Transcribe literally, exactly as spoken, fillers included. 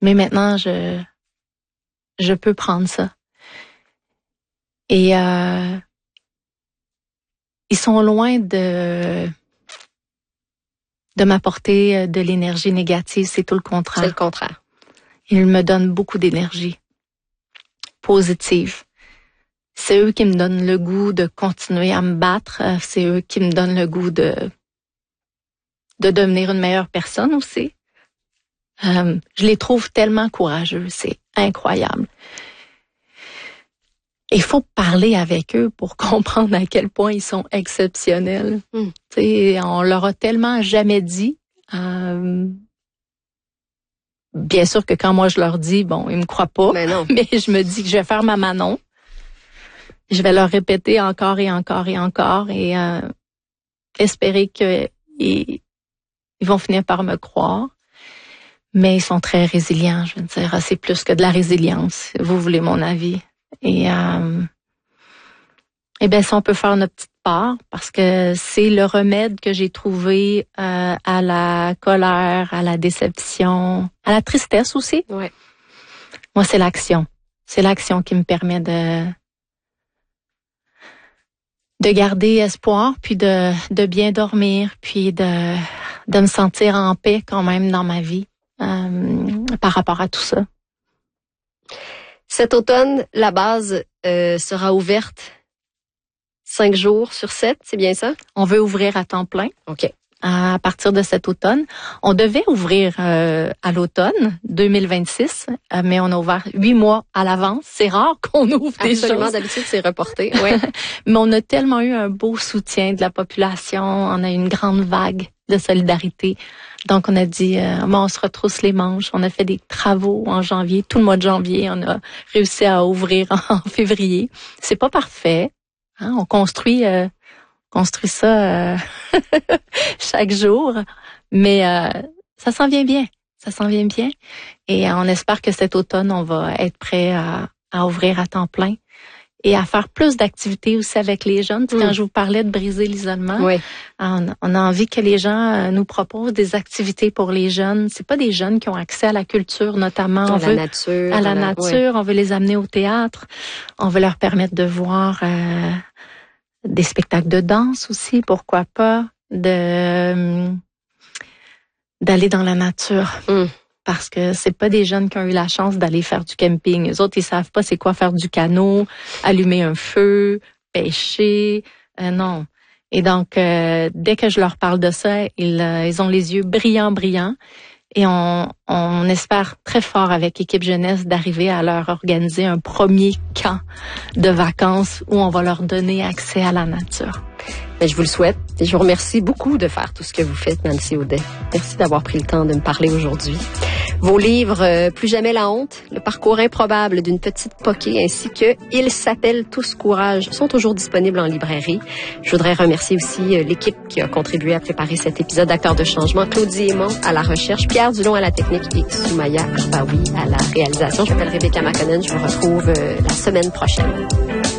Mais maintenant, je, je peux prendre ça. Et euh, ils sont loin de, de m'apporter de l'énergie négative. C'est tout le contraire. C'est le contraire. Ils me donnent beaucoup d'énergie positive. C'est eux qui me donnent le goût de continuer à me battre. C'est eux qui me donnent le goût de, de devenir une meilleure personne aussi. Euh, je les trouve tellement courageux. C'est incroyable. Il faut parler avec eux pour comprendre à quel point ils sont exceptionnels. Mm. T'sais, on leur a tellement jamais dit. Euh, bien sûr que quand moi je leur dis, bon, ils me croient pas. Mais non. Mais je me dis que je vais faire ma Manon. Je vais leur répéter encore et encore et encore et euh, espérer que ils, ils vont finir par me croire. Mais ils sont très résilients, je veux dire. C'est plus que de la résilience. Vous voulez mon avis. Et, euh, et bien, si on peut faire notre petite part, parce que c'est le remède que j'ai trouvé euh, à la colère, à la déception, à la tristesse aussi. Ouais. Moi, c'est l'action. C'est l'action qui me permet de de garder espoir, puis de de bien dormir, puis de de me sentir en paix quand même dans ma vie euh, par rapport à tout ça. Cet automne, la base euh, sera ouverte cinq jours sur sept, c'est bien ça? On veut ouvrir à temps plein. OK. À partir de cet automne. On devait ouvrir euh, à l'automne deux mille vingt-six, euh, mais on a ouvert huit mois à l'avance. C'est rare qu'on ouvre des choses. Absolument, d'habitude, c'est reporté. Ouais. Mais on a tellement eu un beau soutien de la population. On a eu une grande vague de solidarité. Donc, on a dit, euh, bon, on se retrousse les manches. On a fait des travaux en janvier. Tout le mois de janvier, on a réussi à ouvrir en février. C'est pas parfait. Hein? On construit... Euh, construit ça euh, chaque jour, mais euh, ça s'en vient bien, ça s'en vient bien, et on espère que cet automne on va être prêt à, à ouvrir à temps plein et à faire plus d'activités aussi avec les jeunes. Mm. Quand je vous parlais de briser l'isolement, oui. on, on a envie que les gens nous proposent des activités pour les jeunes. C'est pas des jeunes qui ont accès à la culture, notamment. À on la veut, nature. À la la, nature, oui. On veut les amener au théâtre, on veut leur permettre de voir. Euh, Des spectacles de danse aussi, pourquoi pas, de d'aller dans la nature. Mm. Parce que c'est pas des jeunes qui ont eu la chance d'aller faire du camping. Les autres, ils savent pas c'est quoi faire du canot, allumer un feu, pêcher. Euh, non. Et donc, euh, dès que je leur parle de ça, ils, euh, ils ont les yeux brillants, brillants. Et on, on espère très fort avec Équipe Jeunesse d'arriver à leur organiser un premier camp de vacances où on va leur donner accès à la nature. Ben, je vous le souhaite et je vous remercie beaucoup de faire tout ce que vous faites, Nancy Audet. Merci d'avoir pris le temps de me parler aujourd'hui. Vos livres euh, Plus jamais la honte, Le parcours improbable d'une petite poquée ainsi que Ils s'appellent tous courage sont toujours disponibles en librairie. Je voudrais remercier aussi euh, l'équipe qui a contribué à préparer cet épisode d'Acteurs de changement. Claudie Aymon à la recherche, Pierre Dulon à la technique et Soumaya Baoui à la réalisation. Je m'appelle Rebecca Makonnen. Je vous retrouve euh, la semaine prochaine.